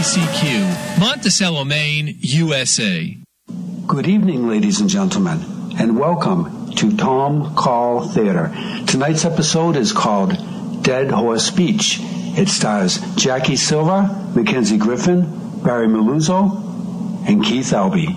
KCQ, Monticello, Maine, USA. Good evening, ladies and gentlemen, and welcome to Tom Call Theater. Tonight's episode is called Dead Horse Beach. It stars Jackie Silva, Mackenzie Griffin, Barry Maluzzo, and Keith Albee.